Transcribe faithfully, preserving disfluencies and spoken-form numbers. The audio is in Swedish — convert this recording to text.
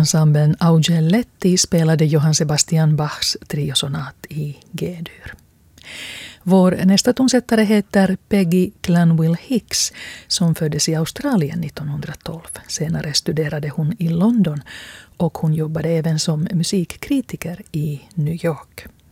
Ensemblen Augelletti spelade Johann Sebastian Bachs triosonat i G-dur. Vår nästa tonsättare heter Peggy Clanwill Hicks som föddes i Australien nittonhundratolv. Senare studerade hon i London och hon jobbade även som musikkritiker i New York.